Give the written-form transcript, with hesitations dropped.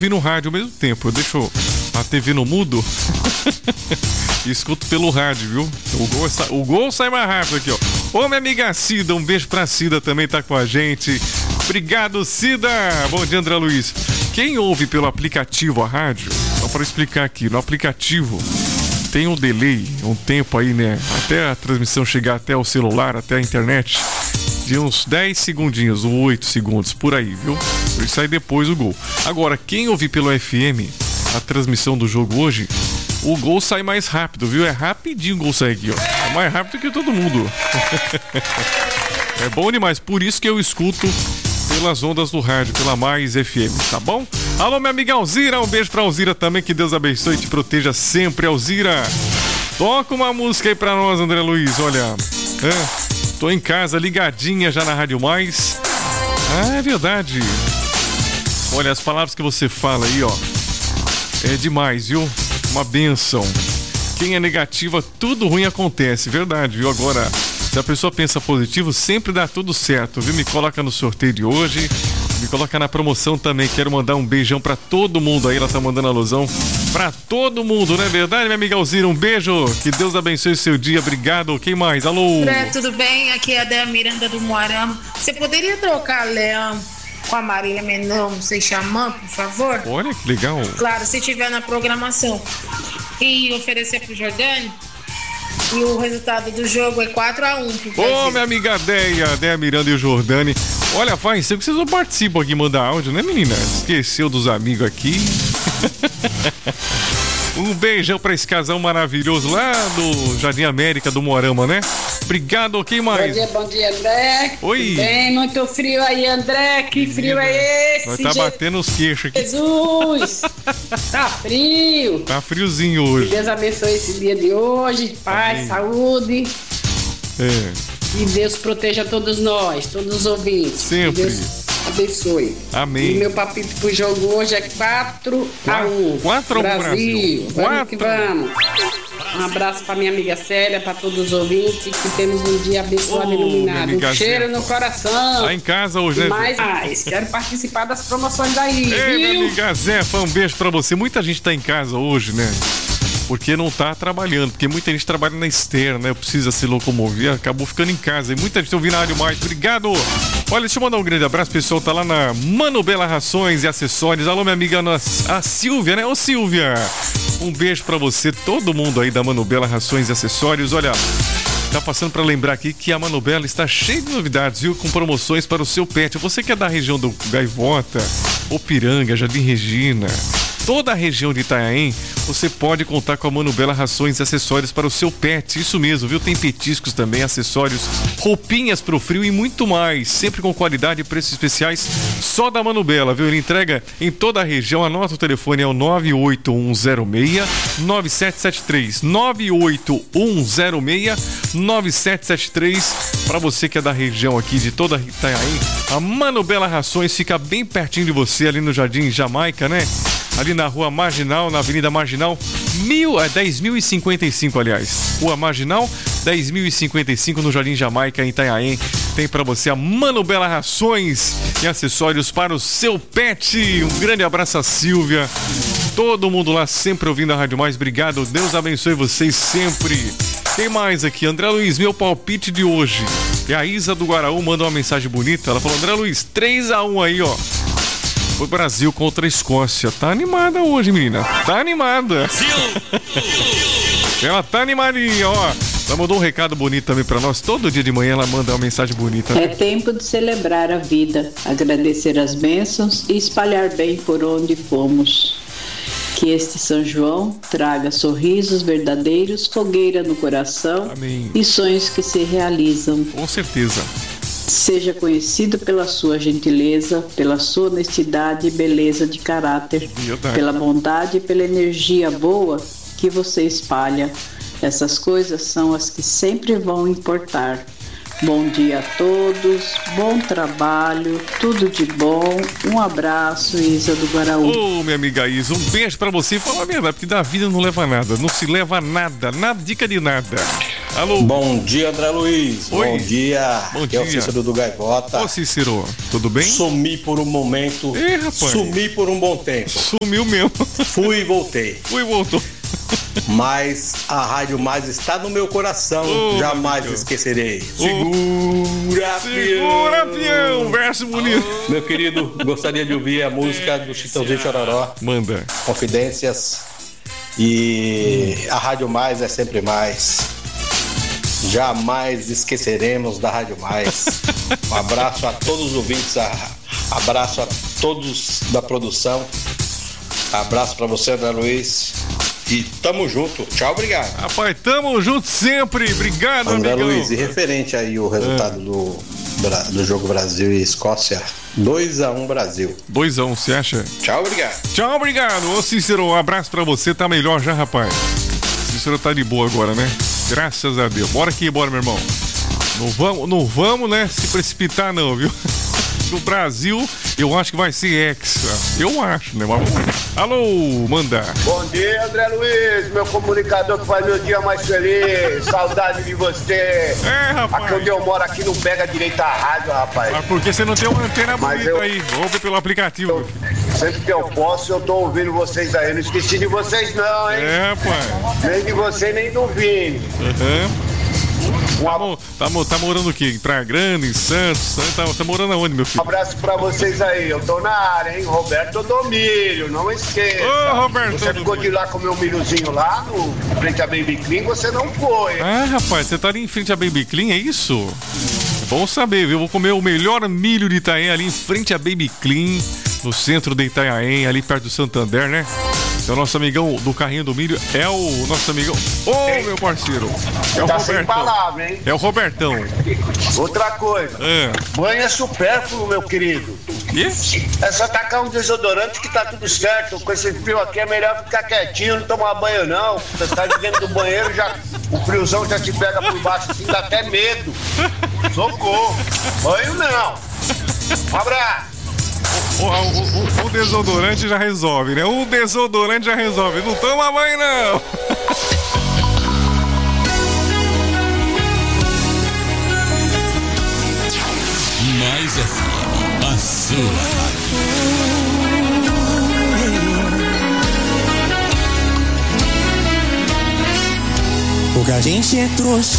vi no rádio ao mesmo tempo. Eu deixo a TV no mudo e escuto pelo rádio, viu? O gol sai mais rápido aqui, ó. Ô, minha amiga Cida, um beijo pra Cida, também tá com a gente. Obrigado, Cida. Bom dia, André Luiz. Quem ouve pelo aplicativo a rádio, só para explicar aqui, no aplicativo tem um delay, um tempo aí, né? Até a transmissão chegar até o celular, até a internet, de uns 10 segundinhos, ou 8 segundos, por aí, viu? Por isso sai depois o gol. Agora, quem ouvir pelo FM a transmissão do jogo hoje, o gol sai mais rápido, viu? É rapidinho o gol sai aqui, ó. É mais rápido que todo mundo. É bom demais, por isso que eu escuto pelas ondas do rádio, pela Mais FM, tá bom? Alô, minha amiga Alzira, um beijo pra Alzira também, que Deus abençoe e te proteja sempre, Alzira. Toca uma música aí pra nós, André Luiz, olha. Tô em casa, ligadinha já na Rádio Mais. Ah, é verdade. Olha, as palavras que você fala aí, ó, é demais, viu? Uma bênção. Quem é negativa, tudo ruim acontece, verdade, viu? Agora, se a pessoa pensa positivo, sempre dá tudo certo, viu? Me coloca no sorteio de hoje, me coloca na promoção também. Quero mandar um beijão pra todo mundo aí, ela tá mandando alusão pra todo mundo, não é verdade, minha amiga Alzira? Um beijo, que Deus abençoe o seu dia, obrigado. Quem mais? Alô? André, tudo bem? Aqui é a Dea Miranda do Moarama. Você poderia trocar Leão com a Marília Mendonça e Xamã, por favor? Olha que legal. Claro, se tiver na programação. E oferecer pro Jordani. E o resultado do jogo é 4-1. Ô, minha amiga Deia Miranda e o Jordani. Olha, faz tempo que vocês não participam aqui, mandar áudio, né, menina? Esqueceu dos amigos aqui. Um beijão pra esse casal maravilhoso lá do Jardim América, do Moarama, né? Obrigado, quem mais? Bom dia, André. Oi. Tudo bem? Muito frio aí, André. Que frio é esse? Nós tá batendo os queixos aqui. Jesus! Tá frio. Tá friozinho hoje. Que Deus abençoe esse dia de hoje. Paz, amém. Saúde. E Deus proteja todos nós, todos os ouvintes. Sempre. Que Deus abençoe. Amém. E meu palpite pro jogo hoje é 4-1. 4-1 Brasil. Vamos que vamos. Um abraço pra minha amiga Célia, pra todos os ouvintes, que temos um dia abençoado e iluminado. Um cheiro no coração. Tá em casa hoje, né? Mais, quero participar das promoções daí. Ei, minha amiga Zefa, um beijo pra você. Muita gente tá em casa hoje, né? Porque não tá trabalhando, porque muita gente trabalha na externa, né? Precisa se locomover, acabou ficando em casa. E muita gente ouvindo a Rádio Mais. Obrigado! Olha, deixa eu mandar um grande abraço, pessoal. Tá lá na Mano Bela Rações e Acessórios. Alô, minha amiga a Silvia, né? Ô, Silvia! Um beijo pra você, todo mundo aí da Mano Bela Rações e Acessórios. Olha, tá passando pra lembrar aqui que a Mano Bela está cheia de novidades, viu? Com promoções para o seu pet. Você que é da região do Gaivota, Opiranga, Jardim Regina, toda a região de Itanhaém, você pode contar com a Mano Bela Rações e Acessórios para o seu pet. Isso mesmo, viu? Tem petiscos também, acessórios, roupinhas pro frio e muito mais. Sempre com qualidade e preços especiais só da Mano Bela, viu? Ele entrega em toda a região. Anota o telefone, é o 98106-9773. 98106-9773. Para você que é da região aqui, de toda Itanhaém, a Mano Bela Rações fica bem pertinho de você, ali no Jardim Jamaica, né? Ali na Rua Marginal, na Avenida Marginal, 10.055, aliás. Rua Marginal, 10.055, no Jardim Jamaica, em Itanhaém. Tem pra você a Mano Bela Rações e acessórios para o seu pet. Um grande abraço a Silvia. Todo mundo lá sempre ouvindo a Rádio Mais. Obrigado, Deus abençoe vocês sempre. Quem mais aqui? André Luiz, meu palpite de hoje. E a Isa do Guaraú mandou uma mensagem bonita. Ela falou, André Luiz, 3-1 aí, ó. Foi Brasil contra a Escócia. Tá animada hoje, menina. Tá animada. Ela tá animadinha, ó. Ela mandou um recado bonito também pra nós. Todo dia de manhã ela manda uma mensagem bonita. É tempo de celebrar a vida, agradecer as bênçãos e espalhar bem por onde fomos. Que este São João traga sorrisos verdadeiros, fogueira no coração. Amém. E sonhos que se realizam. Com certeza. Seja conhecido pela sua gentileza, pela sua honestidade e beleza de caráter, pela bondade e pela energia boa que você espalha. Essas coisas são as que sempre vão importar. Bom dia a todos, bom trabalho, tudo de bom. Um abraço, Isa do Guaraú. Ô, minha amiga Isa, um beijo pra você. Fala a verdade, porque da vida não leva nada, não se leva nada, nada, dica de nada. Alô. Bom dia, André Luiz. Oi. Bom dia. Bom Aqui é o dia. Cícero do Gaivota. Ô, Cícero, tudo bem? Sumi por um momento. Ih, rapaz. Sumi por um bom tempo. Sumiu mesmo. Fui e voltei. Fui e voltou. Mas a Rádio Mais está no meu coração. Ô, Jamais meu esquecerei. Ô. Segura, Segura, peão. Verso bonito. Meu querido, gostaria de ouvir a música do Chitãozinho Chororó. Manda. Confidências. E a Rádio Mais é sempre mais. Jamais esqueceremos da Rádio Mais. Um abraço a todos os ouvintes, abraço a todos da produção. Abraço pra você, André Luiz. E tamo junto. Tchau, obrigado. Rapaz, tamo junto sempre. Obrigado, André amigão. Luiz, e referente aí o resultado do jogo Brasil e Escócia, 2-1 Brasil. 2-1, você acha? Tchau, obrigado. Tchau, obrigado. Ô, Cícero, um abraço pra você. Tá melhor já, rapaz? Cícero tá de boa agora, né? Graças a Deus. Bora aqui, bora, meu irmão. Não vamos, né, se precipitar não, viu? No Brasil, eu acho que vai ser hexa. Eu acho, né? Mas... Alô, manda. Bom dia, André Luiz, meu comunicador que faz meu dia mais feliz. Saudade de você. Rapaz. Aqui onde eu moro, aqui não pega direito a rádio, rapaz. Mas por que você não tem uma antena Mas bonita aí? Ouve pelo aplicativo. Sempre que eu posso, eu tô ouvindo vocês aí. Não esqueci de vocês não, hein? Pai. Nem de você, nem do Vini. Tá morando o quê? Em Praia Grande, em Santos? Tá morando aonde, meu filho? Um abraço pra vocês aí. Eu tô na área, hein? Roberto do Milho, não esqueça. Ô, Roberto Você ficou de ir lá comer um milhozinho lá, no frente a Baby Clean, você não foi. Rapaz, você tá ali em frente a Baby Clean, é isso? É bom saber, viu? Eu vou comer o melhor milho de Itaém ali em frente a Baby Clean, no centro de Itanhaém, ali perto do Santander, né? Então, nosso amigão do carrinho do milho é o nosso amigão. Ô, meu parceiro! É o Tá Robertão. sem palavra, hein? É o Robertão. Outra coisa. Banho é supérfluo, meu querido. É só tacar um desodorante que tá tudo certo. Com esse frio aqui é melhor ficar quietinho, não tomar banho não. Você tá de dentro do banheiro, o friozão já te pega por baixo assim, dá até medo. Socorro. Banho não. Um abraço. O desodorante já resolve, né? O desodorante já resolve. Não toma banho, não. Mais FM, a sua Pouca gente é trouxa